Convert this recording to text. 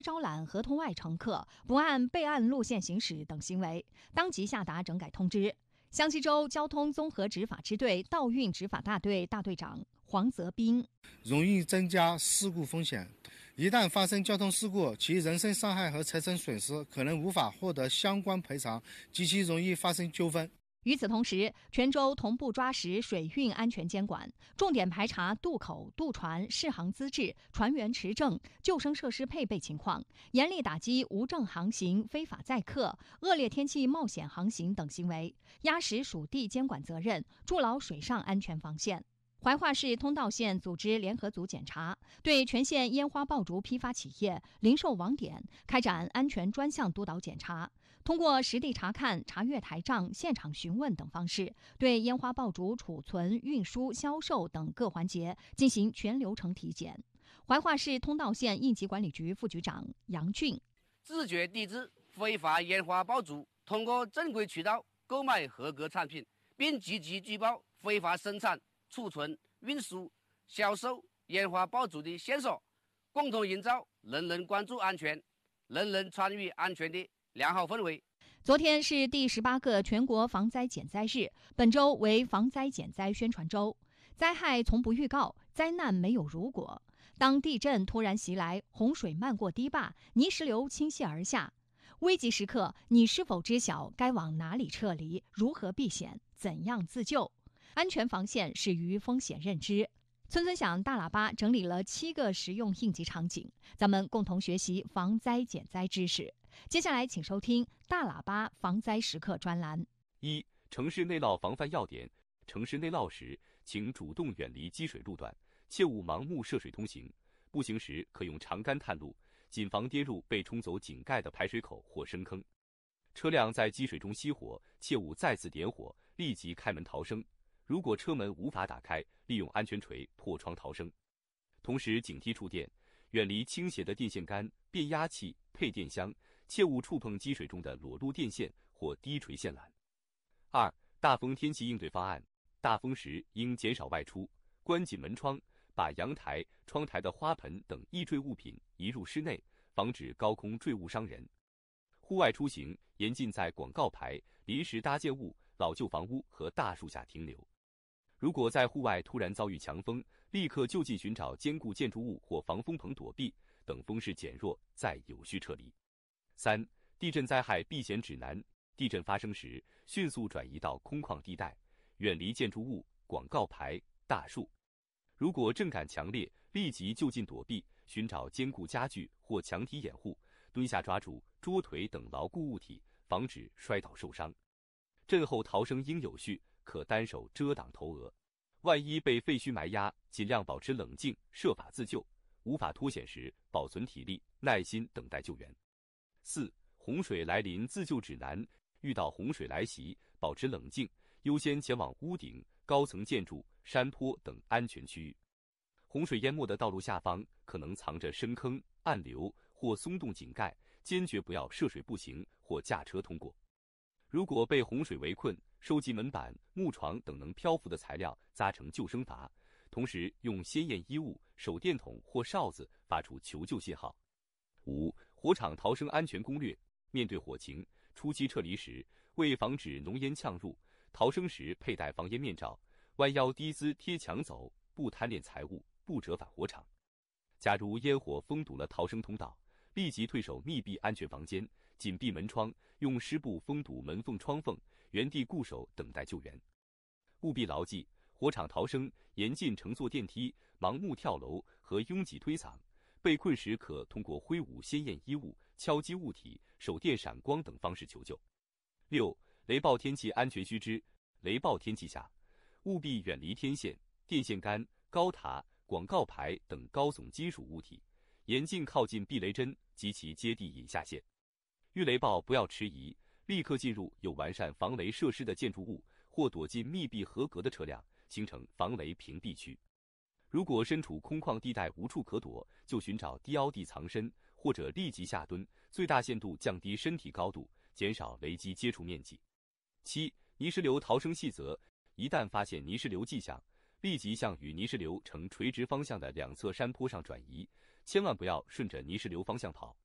招揽合同外乘客不按备案路线行驶等行为，当即下达整改通知。湘西州交通综合执法支队道运执法大队大队长黄泽斌： 容易增加事故风险，一旦发生交通事故，其人身伤害和财产损失可能无法获得相关赔偿，极其容易发生纠纷。 与此同时，全州同步抓实水运安全监管，重点排查渡口、渡船、适航资质、船员持证、救生设施配备情况，严厉打击无证航行、非法载客、恶劣天气冒险航行等行为，压实属地监管责任，筑牢水上安全防线。怀化市通道县组织联合组检查，对全县烟花爆竹批发企业、零售网点开展安全专项督导检查，通过实地查看、查阅台账、现场询问等方式，对烟花爆竹储存、运输、销售等各环节进行全流程体检。怀化市通道县应急管理局副局长杨俊： 自觉抵制非法烟花爆竹，通过正规渠道购买合格产品，并积极举报非法生产、储存、运输、销售烟花爆竹的线索，共同营造人人关注安全、人人参与安全的良好氛围。 昨天是第18个全国防灾减灾日，本周为防灾减灾宣传周。灾害从不预告，灾难没有如果。当地震突然袭来，洪水漫过堤坝，泥石流倾泻而下，危急时刻，你是否知晓该往哪里撤离、如何避险、怎样自救？安全防线始于风险认知。村村响大喇叭整理了7个实用应急场景，咱们共同学习防灾减灾知识。接下来请收听大喇叭防灾时刻专栏。 1、城市内涝防范要点。城市内涝时，请主动远离积水路段，切勿盲目涉水通行。步行时可用长杆探路，谨防跌入被冲走井盖的排水口或深坑。车辆在积水中熄火，切勿再次点火，立即开门逃生。如果车门无法打开，利用安全锤破窗逃生。同时警惕触电，远离倾斜的电线杆、变压器、配电箱，切勿触碰积水中的裸露电线或低垂线缆。2、大风天气应对方案。大风时应减少外出，关紧门窗，把阳台、窗台的花盆等易坠物品移入室内，防止高空坠物伤人。户外出行严禁在广告牌、临时搭建物、老旧房屋和大树下停留。如果在户外突然遭遇强风，立刻就近寻找坚固建筑物或防风棚躲避，等风势减弱再有序撤离。3、地震灾害避险指南。地震发生时，迅速转移到空旷地带，远离建筑物、广告牌、大树。如果震感强烈，立即就近躲避，寻找坚固家具或墙体掩护，蹲下抓住桌腿等牢固物体，防止摔倒受伤。震后逃生应有序，可单手遮挡头额。万一被废墟埋压，尽量保持冷静，设法自救。无法脱险时，保存体力，耐心等待救援。4、洪水来临自救指南。遇到洪水来袭，保持冷静，优先前往屋顶、高层建筑、山坡等安全区域。洪水淹没的道路下方可能藏着深坑、暗流或松动井盖，坚决不要涉水步行或驾车通过。如果被洪水围困，收集门板、木床等能漂浮的材料扎成救生筏，同时用鲜艳衣物、手电筒或哨子发出求救信号。5、火场逃生安全攻略。面对火情，初期撤离时，为防止浓烟呛入，逃生时佩戴防烟面罩，弯腰低姿贴墙走，不贪恋财物，不折返火场。假如烟火封堵了逃生通道，立即退守密闭安全房间，紧闭门窗，用湿布封堵门缝窗缝，原地固守等待救援。务必牢记，火场逃生严禁乘坐电梯、盲目跳楼和拥挤推搡。被困时可通过挥舞鲜艳衣物、敲击物体、手电闪光等方式求救。6、雷暴天气安全须知。雷暴天气下，务必远离天线、电线杆、高塔、广告牌等高耸金属物体，严禁靠近避雷针及其接地引下线。遇雷暴不要迟疑，立刻进入有完善防雷设施的建筑物，或躲进密闭合格的车辆，形成防雷屏蔽区。如果身处空旷地带无处可躲，就寻找低凹地藏身，或者立即下蹲，最大限度降低身体高度，减少雷击接触面积。7、泥石流逃生细则。一旦发现泥石流迹象，立即向与泥石流呈垂直方向的两侧山坡上转移，千万不要顺着泥石流方向跑，